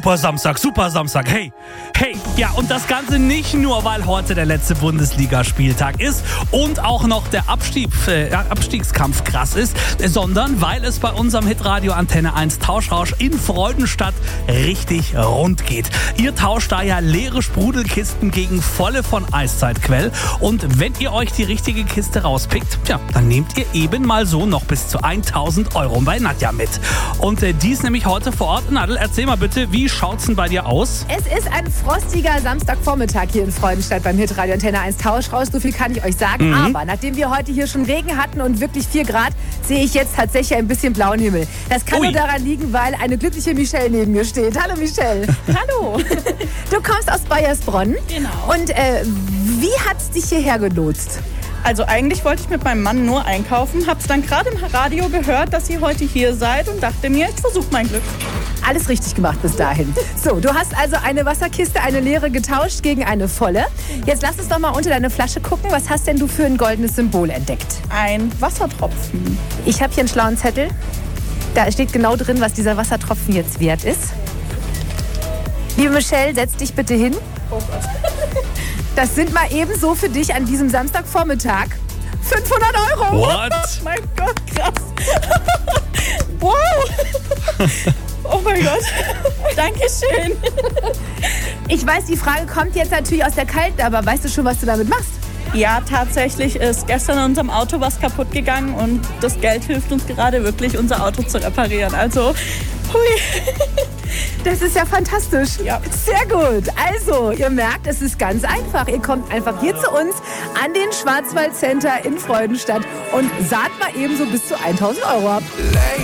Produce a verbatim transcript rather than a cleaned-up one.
Super Samstag, super Samstag. Hey, hey, ja, und das Ganze nicht nur, weil heute der letzte Bundesligaspieltag ist und auch noch der Abstieg, äh, Abstiegskampf krass ist, sondern weil es bei unserem Hitradio Antenne eins Tauschrausch in Freudenstadt richtig rund geht. Ihr tauscht da ja leere Sprudelkisten gegen volle von Eiszeitquell und wenn ihr euch die richtige Kiste rauspickt, ja, dann nehmt ihr eben mal so noch bis zu tausend Euro bei Nadja mit. Und äh, die ist nämlich heute vor Ort. Nadel, erzähl mal bitte, wie schaut's denn bei dir aus? Es ist ein frostiger Samstagvormittag hier in Freudenstadt beim Hitradio Antenne eins Tauschrausch. So viel kann ich euch sagen. Mhm. Aber nachdem wir heute hier schon Regen hatten und wirklich vier Grad, sehe ich jetzt tatsächlich ein bisschen blauen Himmel. Das kann Ui. nur daran liegen, weil eine glückliche Michelle neben mir steht. Hallo Michelle. Hallo. Du kommst aus Bayersbronn. Genau. Und äh, wie hat's dich hierher gelotst? Also eigentlich wollte ich mit meinem Mann nur einkaufen, hab's dann gerade im Radio gehört, dass ihr heute hier seid und dachte mir, ich versuche mein Glück. Alles richtig gemacht bis dahin. So, du hast also eine Wasserkiste, eine leere getauscht gegen eine volle. Jetzt lass uns doch mal unter deine Flasche gucken. Was hast denn du für ein goldenes Symbol entdeckt? Ein Wassertropfen. Ich habe hier einen schlauen Zettel. Da steht genau drin, was dieser Wassertropfen jetzt wert ist. Liebe Michelle, setz dich bitte hin. Oh Gott. Das sind mal ebenso für dich an diesem Samstagvormittag fünfhundert Euro. What? Oh mein Gott, krass. Wow. Oh mein Gott. Dankeschön. Ich weiß, die Frage kommt jetzt natürlich aus der Kalten, aber weißt du schon, was du damit machst? Ja, tatsächlich ist gestern in unserem Auto was kaputt gegangen und das Geld hilft uns gerade wirklich, unser Auto zu reparieren. Also, hui. Das ist ja fantastisch. Ja. Sehr gut. Also, ihr merkt, es ist ganz einfach. Ihr kommt einfach hier zu uns an den Schwarzwald Center in Freudenstadt und saht mal eben so bis zu tausend Euro ab.